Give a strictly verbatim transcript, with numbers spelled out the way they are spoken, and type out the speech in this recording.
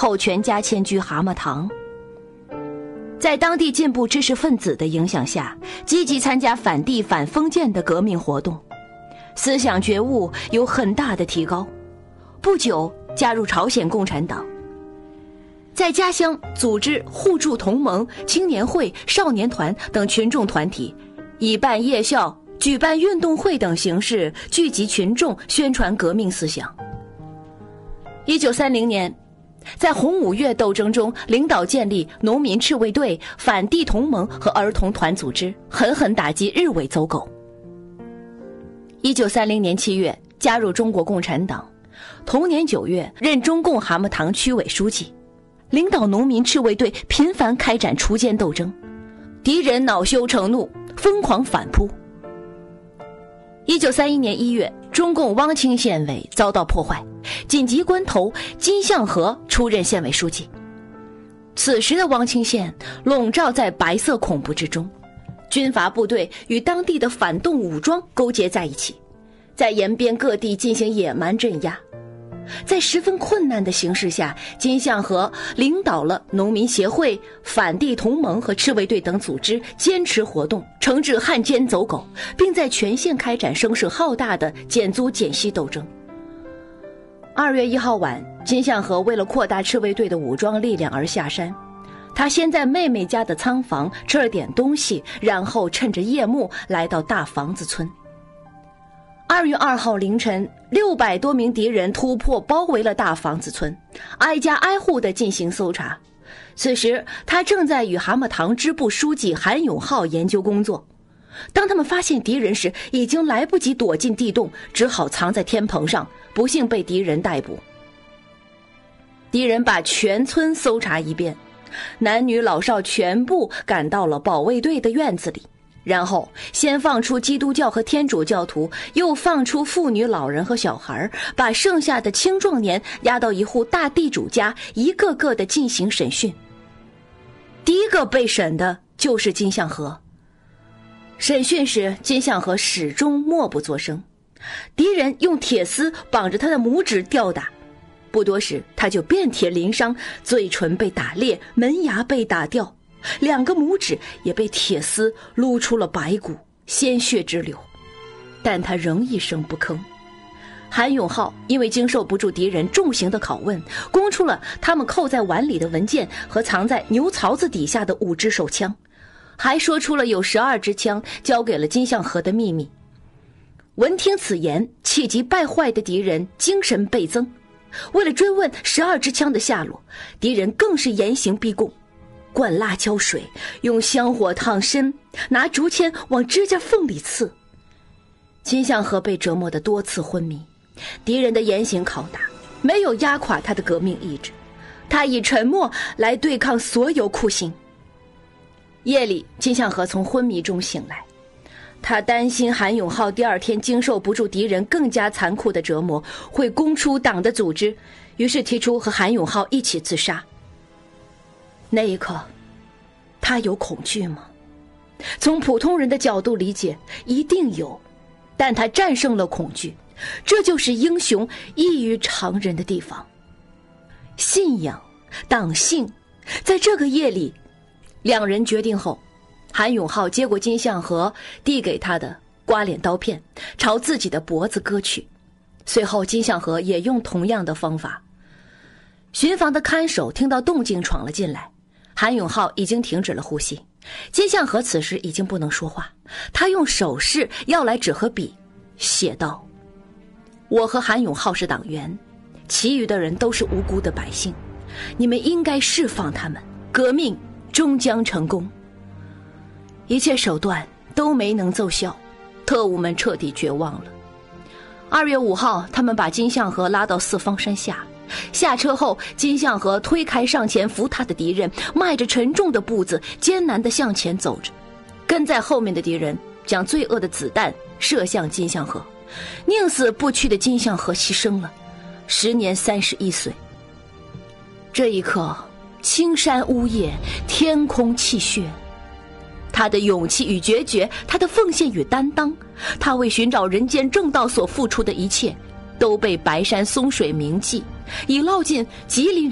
后全家迁居蛤蟆塘。在当地进步知识分子的影响下，积极参加反帝反封建的革命活动，思想觉悟有很大的提高。不久加入朝鲜共产党，在家乡组织互助同盟、青年会、少年团等群众团体，以办夜校、举办运动会等形式聚集群众，宣传革命思想。一九三零年，在红五月斗争中，领导建立农民赤卫队、反帝同盟和儿童团组织，狠狠打击日伪走狗。一九三零年七月，加入中国共产党，同年九月任中共蛤蟆塘区委书记，领导农民赤卫队频繁开展锄奸斗争，敌人恼羞成怒，疯狂反扑。一九三一年一月，中共汪清县委遭到破坏，紧急关头，金相和出任县委书记。此时的汪清县笼罩在白色恐怖之中，军阀部队与当地的反动武装勾结在一起，在延边各地进行野蛮镇压。在十分困难的形势下，金相和领导了农民协会、反帝同盟和赤卫队等组织坚持活动，惩治汉奸走狗，并在全县开展声势浩大的减租减息斗争。二月一号晚，金相和为了扩大赤卫队的武装力量而下山，他先在妹妹家的仓房吃了点东西，然后趁着夜幕来到大房子村。二月二号凌晨，六百多名敌人突破包围了大房子村，挨家挨户地进行搜查。此时他正在与蛤蟆塘支部书记韩永浩研究工作。当他们发现敌人时，已经来不及躲进地洞，只好藏在天棚上，不幸被敌人逮捕。敌人把全村搜查一遍，男女老少全部赶到了保卫队的院子里，然后先放出基督教和天主教徒，又放出妇女老人和小孩，把剩下的青壮年押到一户大地主家，一个个的进行审讯。第一个被审的就是金相和。审讯时，金相和始终默不作声，敌人用铁丝绑着他的拇指吊打，不多时他就遍体鳞伤，嘴唇被打裂，门牙被打掉，两个拇指也被铁丝撸出了白骨，鲜血直流，但他仍一声不吭。韩永浩因为经受不住敌人重刑的拷问，供出了他们扣在碗里的文件和藏在牛槽子底下的五支手枪，还说出了有十二支枪交给了金相和的秘密。闻听此言，气急败坏的敌人精神倍增，为了追问十二支枪的下落，敌人更是严刑逼供，灌辣椒水，用香火烫身，拿竹签往指甲缝里刺。金相和被折磨得多次昏迷，敌人的严刑拷打没有压垮他的革命意志，他以沉默来对抗所有酷刑。夜里，金相和从昏迷中醒来，他担心韩永浩第二天经受不住敌人更加残酷的折磨，会供出党的组织，于是提出和韩永浩一起自杀。那一刻，他有恐惧吗？从普通人的角度理解，一定有，但他战胜了恐惧，这就是英雄异于常人的地方。信仰、党性，在这个夜里，两人决定后，韩永浩接过金相和递给他的刮脸刀片，朝自己的脖子割去。随后金相和也用同样的方法。巡房的看守听到动静闯了进来，韩永浩已经停止了呼吸，金相和此时已经不能说话，他用手势要来纸和笔，写道：我和韩永浩是党员，其余的人都是无辜的百姓，你们应该释放他们，革命终将成功。一切手段都没能奏效，特务们彻底绝望了。二月五号，他们把金相和拉到四方山下，下车后，金相和推开上前扶他的敌人，迈着沉重的步子艰难地向前走着。跟在后面的敌人将罪恶的子弹射向金相和，宁死不屈的金相和牺牲了，时年三十一岁。这一刻，青山呜咽，天空泣血。他的勇气与决绝，他的奉献与担当，他为寻找人间正道所付出的一切，都被白山松水铭记，已烙进吉林